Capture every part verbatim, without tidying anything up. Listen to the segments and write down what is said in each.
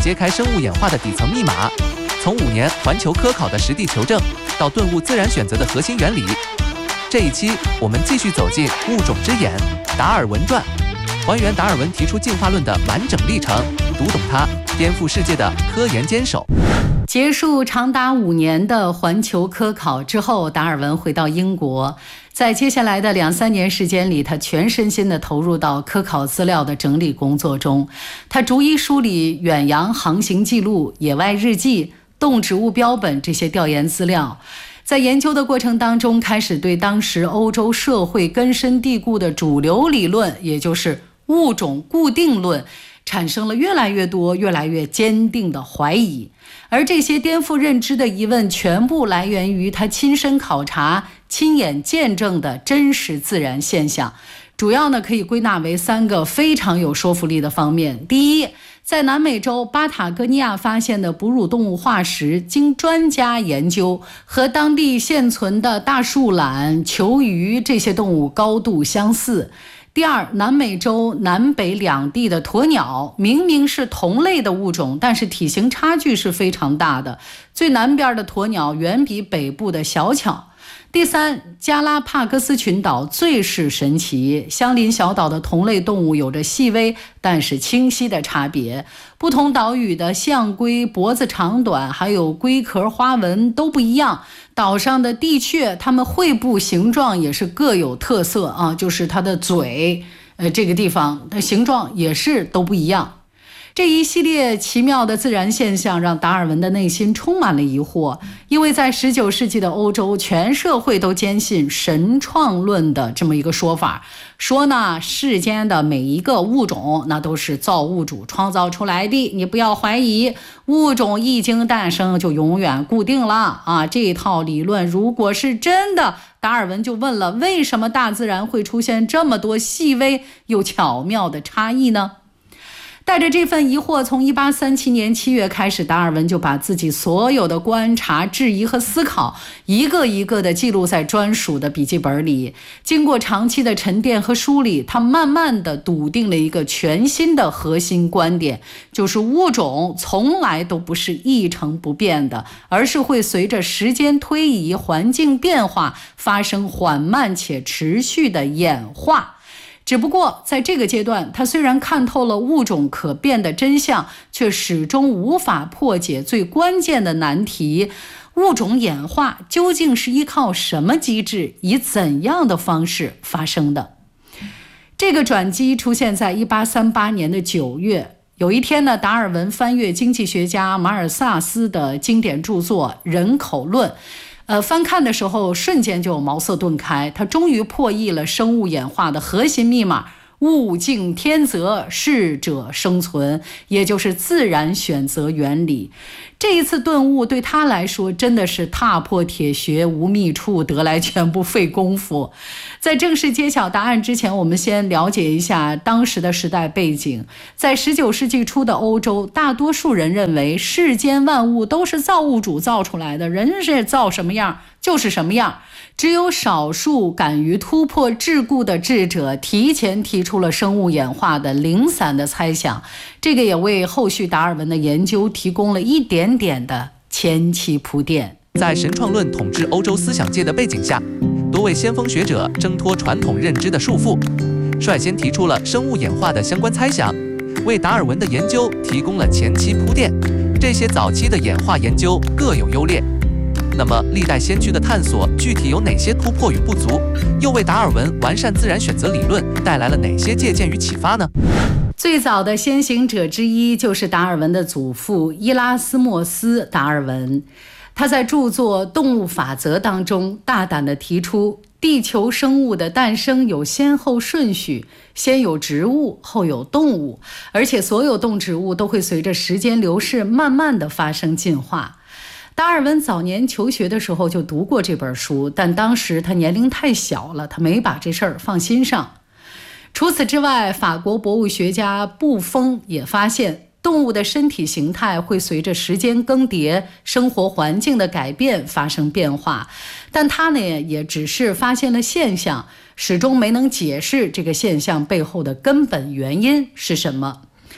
揭开生物演化的底层密码，从五年环球科考的实地求证，到顿悟自然选择的核心原理。这一期我们继续走进物种之眼——达尔文传，还原达尔文提出进化论的完整历程，读懂他颠覆世界的科研坚守。 结束长达五年的环球科考之后，达尔文回到英国，在接下来的两三年时间里，他全身心地投入到科考资料的整理工作中。他逐一梳理远洋航行记录、野外日记、动植物标本这些调研资料。在研究的过程当中，开始对当时欧洲社会根深蒂固的主流理论，也就是物种固定论，产生了越来越多、越来越坚定的怀疑。而这些颠覆认知的疑问，全部来源于他亲身考察、亲眼见证的真实自然现象。主要呢，可以归纳为三个非常有说服力的方面。第一，在南美洲巴塔哥尼亚发现的哺乳动物化石，经专家研究，和当地现存的大树懒、球鱼这些动物高度相似。第二，南美洲南北两地的鸵鸟明明是同类的物种，但是体型差距是非常大的，最南边的鸵鸟远比北部的小巧。第三，加拉帕戈斯群岛最是神奇，相邻小岛的同类动物有着细微但是清晰的差别，不同岛屿的象龟脖子长短还有龟壳花纹都不一样，岛上的地雀它们喙部形状也是各有特色啊，就是它的嘴呃，这个地方的形状也是都不一样。这一系列奇妙的自然现象让达尔文的内心充满了疑惑，因为在十九世纪的欧洲，全社会都坚信神创论的这么一个说法，说呢，世间的每一个物种那都是造物主创造出来的，你不要怀疑，物种一经诞生就永远固定了啊！这套理论如果是真的，达尔文就问了，为什么大自然会出现这么多细微又巧妙的差异呢？带着这份疑惑，从一八三七年七月开始，达尔文就把自己所有的观察、质疑和思考一个一个的记录在专属的笔记本里。经过长期的沉淀和梳理，他慢慢的笃定了一个全新的核心观点，就是物种从来都不是一成不变的，而是会随着时间推移、环境变化发生缓慢且持续的演化。只不过在这个阶段，他虽然看透了物种可变的真相，却始终无法破解最关键的难题：物种演化究竟是依靠什么机制，以怎样的方式发生的？这个转机出现在一八三八年的九月。有一天呢，达尔文翻阅经济学家马尔萨斯的经典著作《人口论》，呃，翻看的时候瞬间就茅塞顿开，他终于破译了生物演化的核心密码：物竞天择，适者生存，也就是自然选择原理。这一次顿悟对他来说真的是踏破铁鞋无觅处，得来全不费工夫。在正式揭晓答案之前，我们先了解一下当时的时代背景。在十九世纪初的欧洲，大多数人认为世间万物都是造物主造出来的，人是造什么样就是什么样。只有少数敢于突破桎梏的智者提前提出了生物演化的零散的猜想，这个也为后续达尔文的研究提供了一点点的前期铺垫。 在神创论统治欧洲思想界的背景下，多位先锋学者挣脱传统认知的束缚，率先提出了生物演化的相关猜想，为达尔文的研究提供了前期铺垫。这些早期的演化研究各有优劣，那么历代先驱的探索具体有哪些突破与不足，又为达尔文完善自然选择理论带来了哪些借鉴与启发呢？ 最早的先行者之一就是达尔文的祖父伊拉斯莫斯·达尔文。他在著作《动物法则》当中大胆地提出，地球生物的诞生有先后顺序，先有植物，后有动物，而且所有动植物都会随着时间流逝慢慢地发生进化。达尔文早年求学的时候就读过这本书，但当时他年龄太小了，他没把这事儿放心上。除此之外，法国博物学家布丰也发现，动物的身体形态会随着时间更迭、生活环境的改变发生变化，但他呢也只是发现了现象，始终没能解释这个现象背后的根本原因是什么。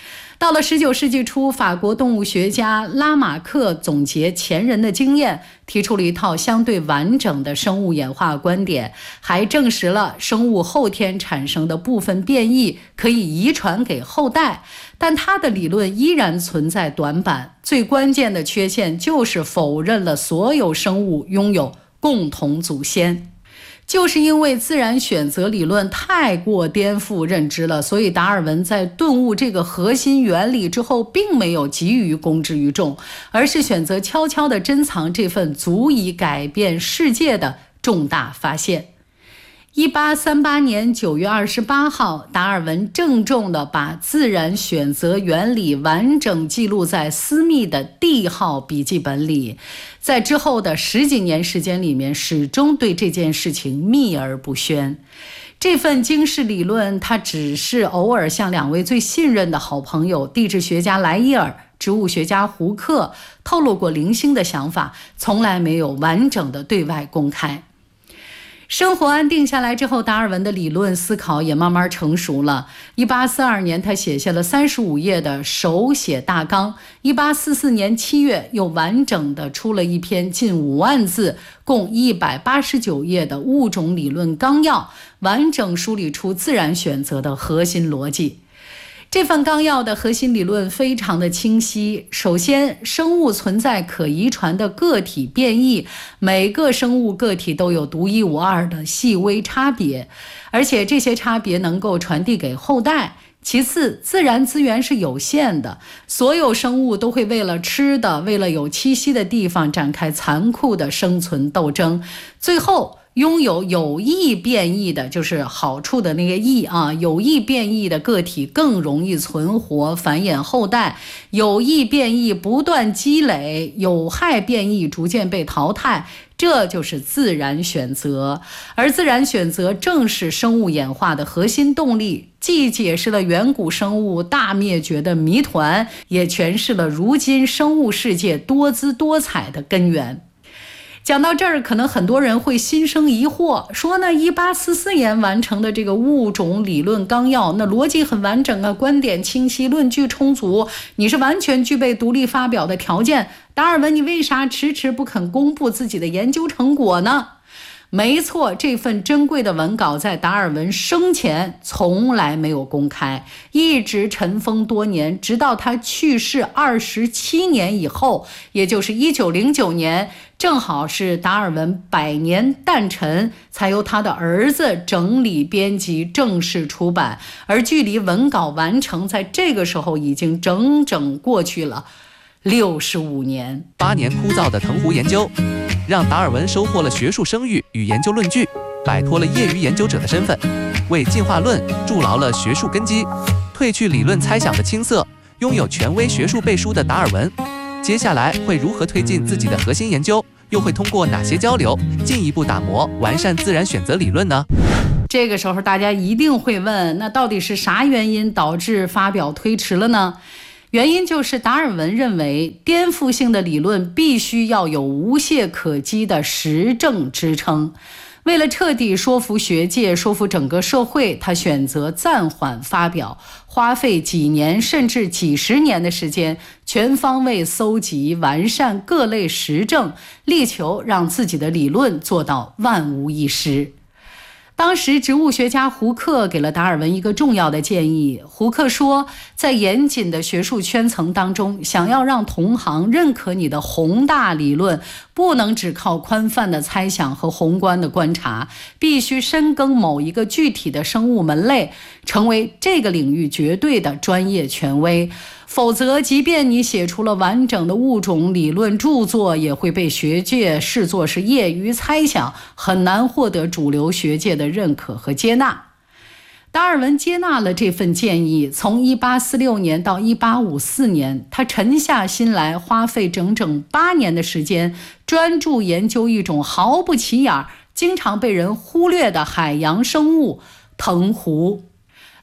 到了十九世纪初，法国动物学家拉马克总结前人的经验，提出了一套相对完整的生物演化观点，还证实了生物后天产生的部分变异可以遗传给后代。但他的理论依然存在短板，最关键的缺陷就是否认了所有生物拥有共同祖先。就是因为自然选择理论太过颠覆认知了，所以达尔文在顿悟这个核心原理之后，并没有急于公之于众，而是选择悄悄地珍藏这份足以改变世界的重大发现。一八三八年九月二十八号，达尔文郑重地把自然选择原理完整记录在私密的 D 号笔记本里，在之后的十几年时间里面，始终对这件事情秘而不宣。这份惊世理论，他只是偶尔向两位最信任的好朋友地质学家莱伊尔、植物学家胡克透露过零星的想法，从来没有完整的对外公开。生活安定下来之后，达尔文的理论思考也慢慢成熟了。一八四二年，他写下了三十五页的手写大纲。一八四四年七月，又完整的出了一篇近五万字、共一百八十九页的物种理论纲要，完整梳理出自然选择的核心逻辑。这份纲要的核心理论非常的清晰。首先，生物存在可遗传的个体变异，每个生物个体都有独一无二的细微差别，而且这些差别能够传递给后代。其次，自然资源是有限的，所有生物都会为了吃的，为了有栖息的地方展开残酷的生存斗争。最后，拥有有意变异的，就是好处的那个意啊，有意变异的个体更容易存活繁衍后代，有意变异不断积累，有害变异逐渐被淘汰，这就是自然选择。而自然选择正是生物演化的核心动力，既解释了远古生物大灭绝的谜团，也诠释了如今生物世界多姿多彩的根源。讲到这儿，可能很多人会心生疑惑，说呢，一八四四年完成的这个物种理论纲要，那逻辑很完整啊，观点清晰，论据充足，你是完全具备独立发表的条件。达尔文，你为啥迟迟不肯公布自己的研究成果呢？没错，这份珍贵的文稿在达尔文生前从来没有公开，一直尘封多年，直到他去世二十七年以后，也就是一九零九年，正好是达尔文百年诞辰，才由他的儿子整理编辑正式出版。而距离文稿完成，在这个时候已经整整过去了六十五年。 八年枯燥的藤壶研究，让达尔文收获了学术声誉与研究论据，摆脱了业余研究者的身份，为进化论筑牢了学术根基。褪去理论猜想的青涩，拥有权威学术背书的达尔文，接下来会如何推进自己的核心研究？又会通过哪些交流，进一步打磨完善自然选择理论呢？ 这个时候大家一定会问，那到底是啥原因导致发表推迟了呢？原因就是达尔文认为，颠覆性的理论必须要有无懈可击的实证支撑。为了彻底说服学界，说服整个社会，他选择暂缓发表，花费几年甚至几十年的时间，全方位搜集完善各类实证，力求让自己的理论做到万无一失。当时植物学家胡克给了达尔文一个重要的建议。胡克说，在严谨的学术圈层当中，想要让同行认可你的宏大理论，不能只靠宽泛的猜想和宏观的观察，必须深耕某一个具体的生物门类，成为这个领域绝对的专业权威。否则，即便你写出了完整的物种理论著作，也会被学界视作是业余猜想，很难获得主流学界的认可和接纳。达尔文接纳了这份建议，从一八四六年到一八五四年，他沉下心来，花费整整八年的时间，专注研究一种毫不起眼、经常被人忽略的海洋生物——藤壶。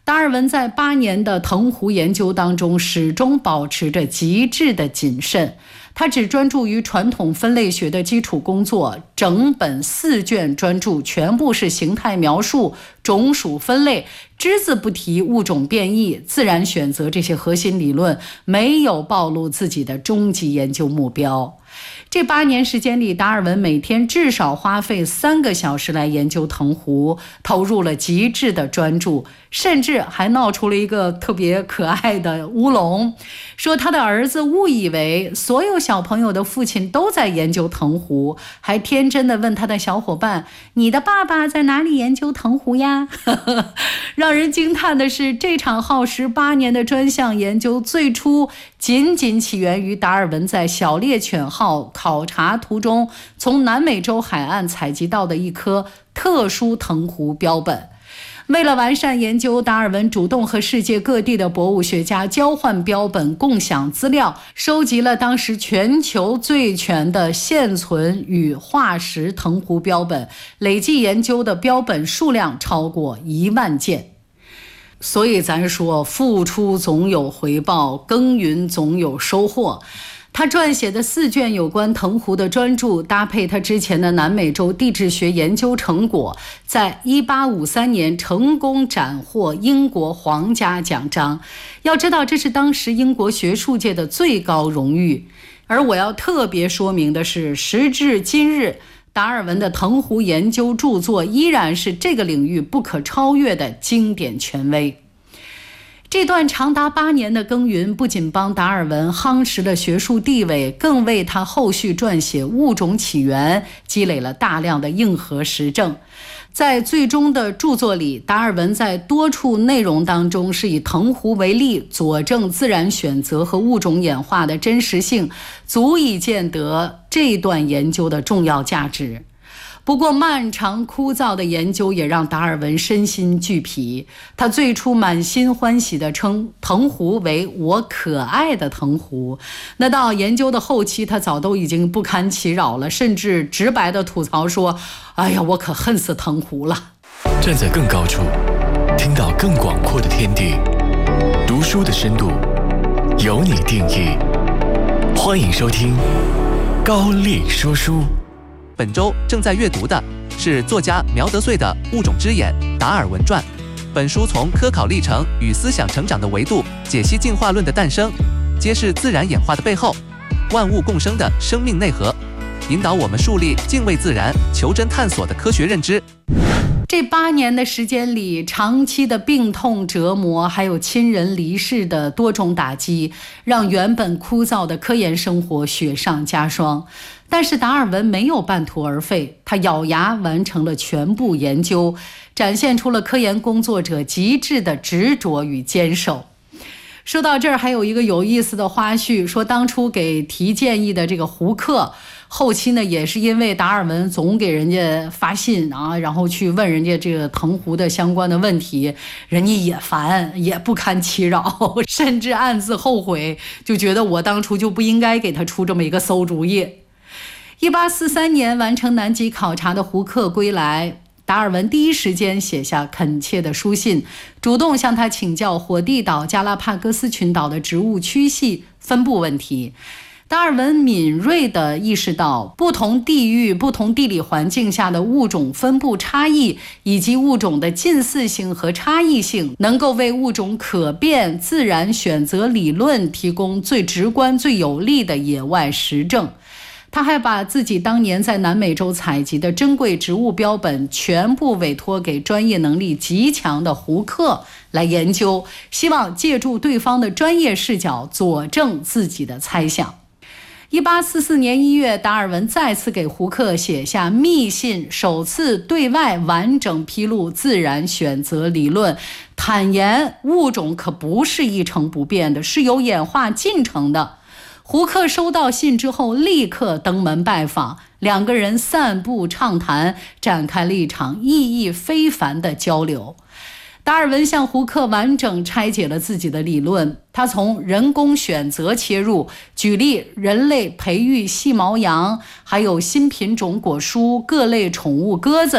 达尔文在八年的藤壶研究当中，始终保持着极致的谨慎。他只专注于传统分类学的基础工作，整本四卷专著全部是形态描述、种属分类，只字不提物种变异、自然选择这些核心理论，没有暴露自己的终极研究目标。这八年时间里，达尔文每天至少花费三个小时来研究藤壶，投入了极致的专注，甚至还闹出了一个特别可爱的乌龙，说他的儿子误以为所有小朋友的父亲都在研究藤壶，还天真地问他的小伙伴：你的爸爸在哪里研究藤壶呀？让人惊叹的是，这场耗时八年的专项研究最初仅仅起源于达尔文在小猎犬号考察途中从南美洲海岸采集到的一颗特殊藤壶标本。为了完善研究，达尔文主动和世界各地的博物学家交换标本，共享资料，收集了当时全球最全的现存与化石藤壶标本，累计研究的标本数量超过一万件。所以咱说，付出总有回报，耕耘总有收获。他撰写的四卷有关藤壶的专著，搭配他之前的南美洲地质学研究成果，在一八五三年成功斩获英国皇家奖章。要知道，这是当时英国学术界的最高荣誉。而我要特别说明的是，时至今日，达尔文的藤壶研究著作依然是这个领域不可超越的经典权威。这段长达八年的耕耘，不仅帮达尔文夯实了学术地位，更为他后续撰写《物种起源》积累了大量的硬核实证。在最终的著作里，达尔文在多处内容当中是以藤壶为例，佐证自然选择和物种演化的真实性，足以见得这段研究的重要价值。不过漫长枯燥的研究也让达尔文身心俱疲，他最初满心欢喜地称藤壶为我可爱的藤壶，那到研究的后期，他早都已经不堪其扰了，甚至直白地吐槽说：哎呀，我可恨死藤壶了。 站在更高处，听到更广阔的天地，读书的深度由你定义。欢迎收听高力说书。 本周正在阅读的是作家苗德穗的《物种之眼：达尔文传》。本书从科考历程与思想成长的维度解析进化论的诞生，揭示自然演化的背后，万物共生的生命内核，引导我们树立敬畏自然、求真探索的科学认知。 这八年的时间里，长期的病痛折磨，还有亲人离世的多种打击，让原本枯燥的科研生活雪上加霜。但是达尔文没有半途而废，他咬牙完成了全部研究，展现出了科研工作者极致的执着与坚守。说到这儿，还有一个有意思的花絮，说当初给提建议的这个胡克，后期呢也是因为达尔文总给人家发信啊，然后去问人家这个藤壶的相关的问题，人家也烦，也不堪其扰，甚至暗自后悔，就觉得我当初就不应该给他出这么一个馊主意。一八四三年完成南极考察的胡克归来，达尔文第一时间写下恳切的书信，主动向他请教火地岛、加拉帕戈斯群岛的植物区系分布问题。达尔文敏锐地意识到，不同地域、不同地理环境下的物种分布差异，以及物种的近似性和差异性，能够为物种可变自然选择理论提供最直观、最有力的野外实证。他还把自己当年在南美洲采集的珍贵植物标本全部委托给专业能力极强的胡克来研究，希望借助对方的专业视角佐证自己的猜想。一八四四年一月，达尔文再次给胡克写下密信，首次对外完整披露自然选择理论，坦言物种可不是一成不变的，是有演化进程的。胡克收到信之后，立刻登门拜访，两个人散步畅谈，展开了一场意义非凡的交流。达尔文向胡克完整拆解了自己的理论，他从人工选择切入，举例人类培育细毛羊，还有新品种果蔬、各类宠物鸽子，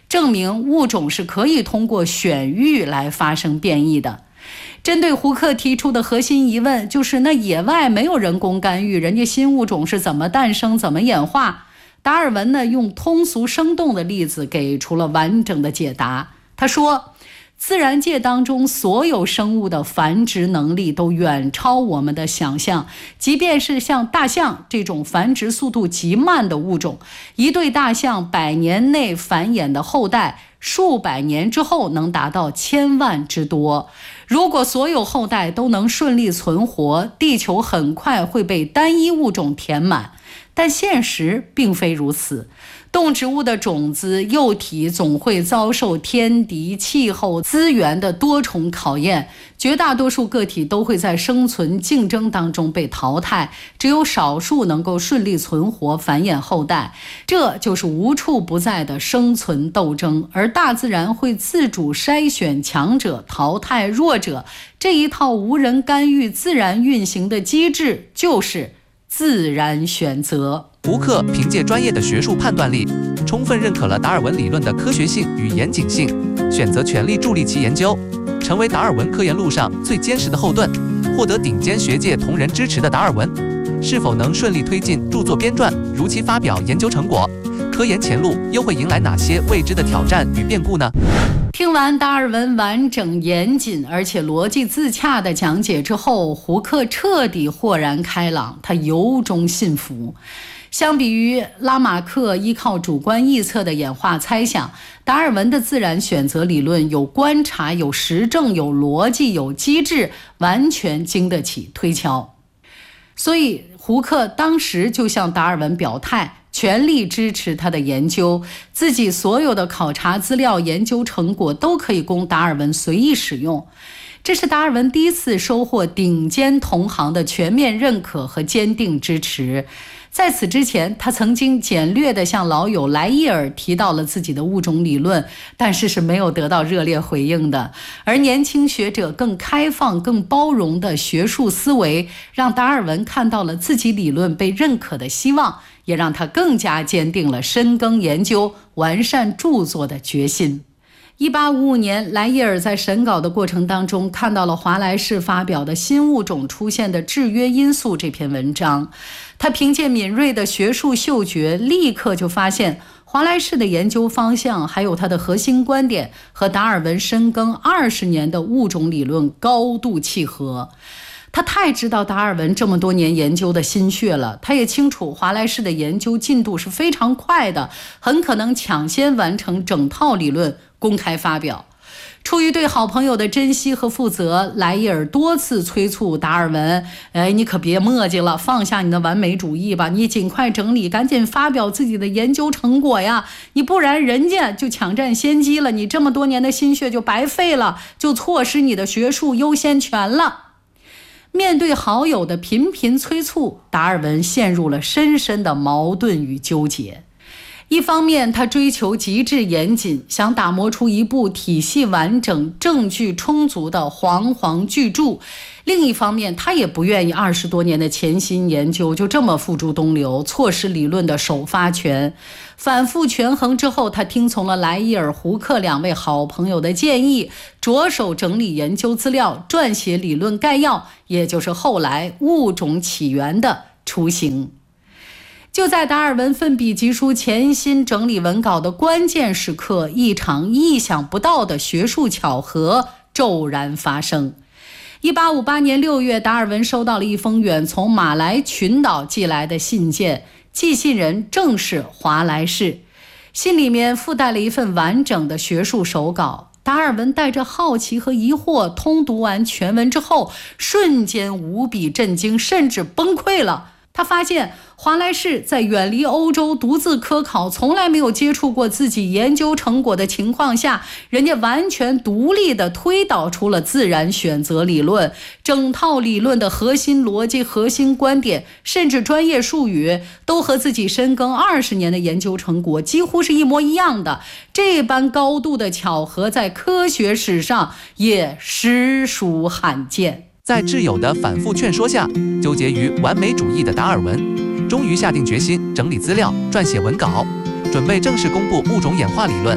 证明物种是可以通过选育来发生变异的。针对胡克提出的核心疑问，就是那野外没有人工干预，人家新物种是怎么诞生、怎么演化？达尔文呢，用通俗生动的例子给出了完整的解答。他说，自然界当中所有生物的繁殖能力都远超我们的想象，即便是像大象这种繁殖速度极慢的物种，一对大象百年内繁衍的后代，数百年之后能达到千万之多。如果所有后代都能顺利存活，地球很快会被单一物种填满。但现实并非如此，动植物的种子、幼体总会遭受天敌、气候、资源的多重考验，绝大多数个体都会在生存竞争当中被淘汰，只有少数能够顺利存活、繁衍后代。这就是无处不在的生存斗争，而大自然会自主筛选强者、淘汰弱者，这一套无人干预、自然运行的机制就是自然选择。 胡克凭借专业的学术判断力，充分认可了达尔文理论的科学性与严谨性，选择全力助力其研究，成为达尔文科研路上最坚实的后盾。获得顶尖学界同仁支持的达尔文，是否能顺利推进著作编撰，如期发表研究成果？科研前路又会迎来哪些未知的挑战与变故呢？ 听完达尔文完整、严谨而且逻辑自洽的讲解之后，胡克彻底豁然开朗，他由衷信服。相比于拉马克依靠主观臆测的演化猜想，达尔文的自然选择理论有观察、有实证、有逻辑、有机制，完全经得起推敲。所以胡克当时就向达尔文表态，全力支持他的研究，自己所有的考察资料、研究成果都可以供达尔文随意使用。这是达尔文第一次收获顶尖同行的全面认可和坚定支持。在此之前，他曾经简略地向老友莱伊尔提到了自己的物种理论，但是是没有得到热烈回应的。而年轻学者更开放、更包容的学术思维，让达尔文看到了自己理论被认可的希望，也让他更加坚定了深耕研究、完善著作的决心。一八五五年，莱伊尔在审稿的过程当中看到了华莱士发表的《新物种出现的制约因素》这篇文章，他凭借敏锐的学术嗅觉，立刻就发现华莱士的研究方向还有他的核心观点和达尔文深耕二十年的物种理论高度契合。他太知道达尔文这么多年研究的心血了，他也清楚华莱士的研究进度是非常快的，很可能抢先完成整套理论公开发表。出于对好朋友的珍惜和负责，莱伊尔多次催促达尔文，哎，你可别磨叽了，放下你的完美主义吧，你尽快整理，赶紧发表自己的研究成果呀，你不然人家就抢占先机了，你这么多年的心血就白费了，就错失你的学术优先权了。面对好友的频频催促，达尔文陷入了深深的矛盾与纠结。一方面，他追求极致严谨，想打磨出一部体系完整、证据充足的煌煌巨著；另一方面，他也不愿意二十多年的潜心研究就这么付诸东流，错失理论的首发权。反复权衡之后，他听从了莱伊尔、胡克两位好朋友的建议，着手整理研究资料，撰写理论概要，也就是后来《物种起源》的雏形。就在达尔文奋笔疾书、潜心整理文稿的关键时刻，一场意想不到的学术巧合骤然发生。一八五八年六月，达尔文收到了一封远从马来群岛寄来的信件，寄信人正是华莱士。信里面附带了一份完整的学术手稿。达尔文带着好奇和疑惑通读完全文之后，瞬间无比震惊，甚至崩溃了。他发现华莱士在远离欧洲独自科考，从来没有接触过自己研究成果的情况下，人家完全独立地推导出了自然选择理论，整套理论的核心逻辑、核心观点，甚至专业术语，都和自己深耕二十年的研究成果几乎是一模一样的。这般高度的巧合，在科学史上也实属罕见。 在挚友的反复劝说下，纠结于完美主义的达尔文终于下定决心整理资料，撰写文稿，准备正式公布物种演化理论。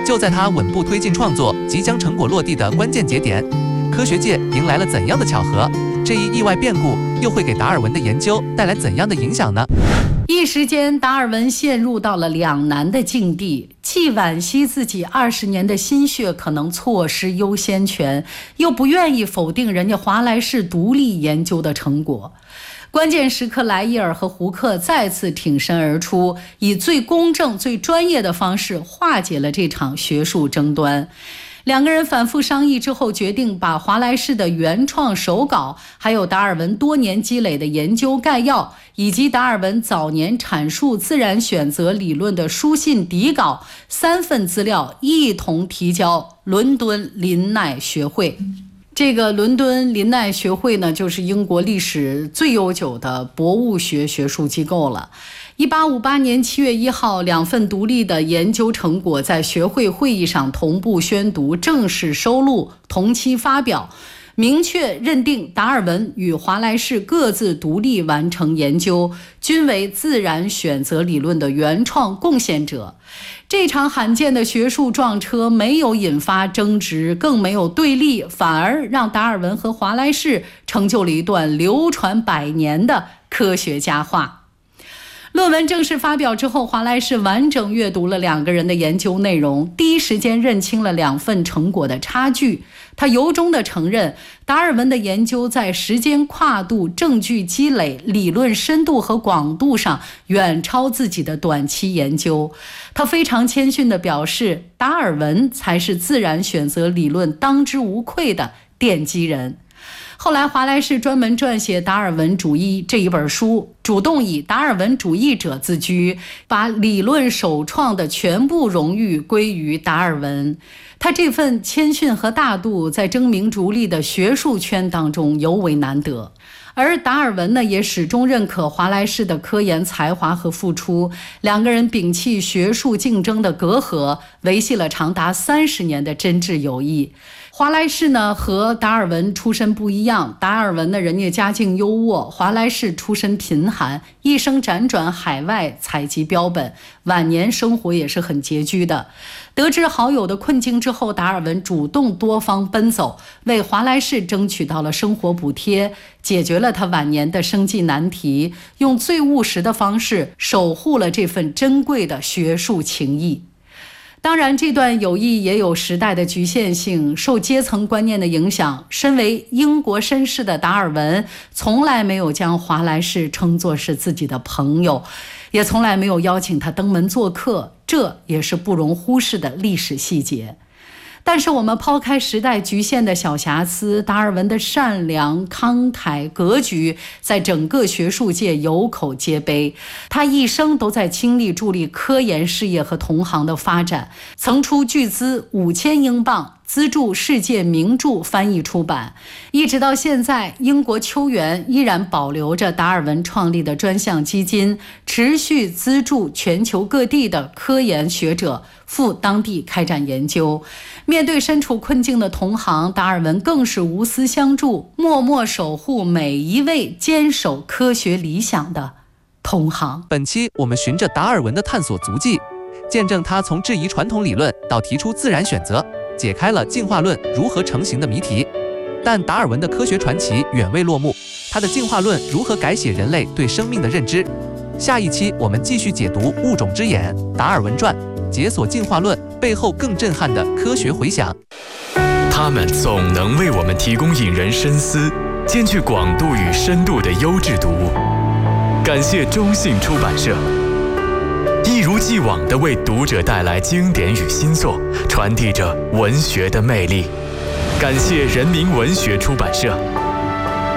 就在他稳步推进创作、即将成果落地的关键节点，科学界迎来了怎样的巧合？这一意外变故又会给达尔文的研究带来怎样的影响呢？ 一时间，达尔文陷入到了两难的境地，既惋惜自己二十年的心血可能错失优先权，又不愿意否定人家华莱士独立研究的成果。关键时刻，莱伊尔和胡克再次挺身而出，以最公正、最专业的方式化解了这场学术争端。两个人反复商议之后，决定把华莱士的原创手稿，还有达尔文多年积累的研究概要，以及达尔文早年阐述自然选择理论的书信底稿三份资料一同提交伦敦林奈学会。这个伦敦林奈学会呢，就是英国历史最悠久的博物学学术机构了。一八五八年七月一号，两份独立的研究成果在学会会议上同步宣读，正式收录，同期发表，明确认定达尔文与华莱士各自独立完成研究，均为自然选择理论的原创贡献者。这场罕见的学术撞车没有引发争执，更没有对立，反而让达尔文和华莱士成就了一段流传百年的科学佳话。论文正式发表之后，华莱士完整阅读了两个人的研究内容，第一时间认清了两份成果的差距。他由衷地承认，达尔文的研究在时间跨度、证据积累、理论深度和广度上远超自己的短期研究。他非常谦逊地表示，达尔文才是自然选择理论当之无愧的奠基人。后来华莱士专门撰写《达尔文主义》这一本书，主动以达尔文主义者自居，把理论首创的全部荣誉归于达尔文。他这份谦逊和大度在争名逐利的学术圈当中尤为难得。而达尔文呢，也始终认可华莱士的科研才华和付出，两个人摒弃学术竞争的隔阂，维系了长达三十年的真挚友谊。华莱士呢和达尔文出身不一样，达尔文呢人家家境优渥，华莱士出身贫寒，一生辗转海外采集标本，晚年生活也是很拮据的。得知好友的困境之后，达尔文主动多方奔走，为华莱士争取到了生活补贴，解决了他晚年的生计难题，用最务实的方式守护了这份珍贵的学术情谊。当然，这段友谊也有时代的局限性，受阶层观念的影响，身为英国绅士的达尔文从来没有将华莱士称作是自己的朋友，也从来没有邀请他登门做客，这也是不容忽视的历史细节。但是我们抛开时代局限的小瑕疵，达尔文的善良、慷慨、格局在整个学术界有口皆碑。他一生都在倾力助力科研事业和同行的发展，曾出巨资五千英镑资助世界名著翻译出版，一直到现在，英国秋园依然保留着达尔文创立的专项基金，持续资助全球各地的科研学者赴当地开展研究。面对身处困境的同行，达尔文更是无私相助，默默守护每一位坚守科学理想的同行。 本期我们循着达尔文的探索足迹，见证他从质疑传统理论到提出自然选择，解开了进化论如何成型的谜题。但达尔文的科学传奇远未落幕，他的进化论如何改写人类对生命的认知？下一期我们继续解读《物种之眼》达尔文传，解锁进化论背后更震撼的科学回响。 他们总能为我们提供引人深思、兼具广度与深度的优质读物。感谢中信出版社，一如既往地为读者带来经典与新作，传递着文学的魅力。感谢人民文学出版社。